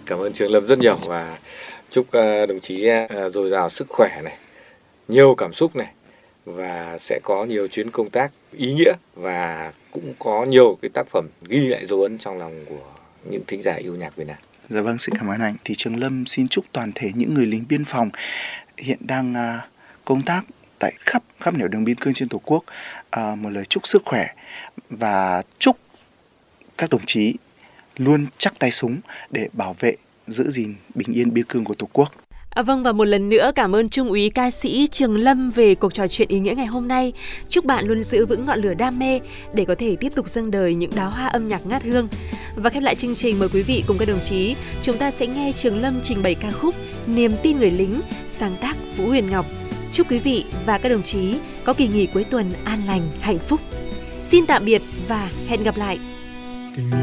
Cảm ơn Trường Lâm rất nhiều và chúc đồng chí dồi dào sức khỏe này, nhiều cảm xúc này và sẽ có nhiều chuyến công tác ý nghĩa và cũng có nhiều cái tác phẩm ghi lại dấu ấn trong lòng của những thính giả yêu nhạc Việt Nam. Dạ vâng, xin cảm ơn anh. Thì Trường Lâm xin chúc toàn thể những người lính biên phòng hiện đang công tác tại khắp nẻo đường biên cương trên Tổ quốc một lời chúc sức khỏe và chúc các đồng chí luôn chắc tay súng để bảo vệ, giữ gìn bình yên biên cương của Tổ quốc. Vâng, và một lần nữa cảm ơn Trung úy ca sĩ Trường Lâm về cuộc trò chuyện ý nghĩa ngày hôm nay. Chúc bạn luôn giữ vững ngọn lửa đam mê để có thể tiếp tục dâng đời những đóa hoa âm nhạc ngát hương. Và khép lại chương trình, mời quý vị cùng các đồng chí chúng ta sẽ nghe Trường Lâm trình bày ca khúc Niềm tin người lính, sáng tác Vũ Huyền Ngọc. Chúc quý vị và các đồng chí có kỳ nghỉ cuối tuần an lành, hạnh phúc. Xin tạm biệt và hẹn gặp lại.